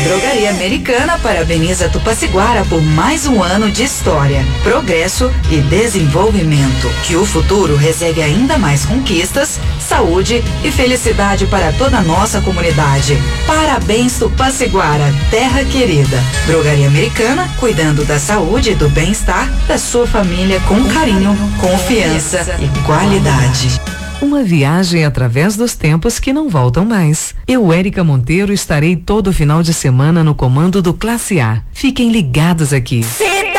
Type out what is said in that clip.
Drogaria Americana parabeniza Tupaciguara por mais um ano de história, progresso e desenvolvimento. Que o futuro reserve ainda mais conquistas, saúde e felicidade para toda a nossa comunidade. Parabéns, Tupaciguara, terra querida. Drogaria Americana, cuidando da saúde e do bem-estar da sua família com carinho, confiança e qualidade. Uma viagem através dos tempos que não voltam mais. Eu, Érica Monteiro, estarei todo final de semana no comando do Classe A. Fiquem ligados aqui.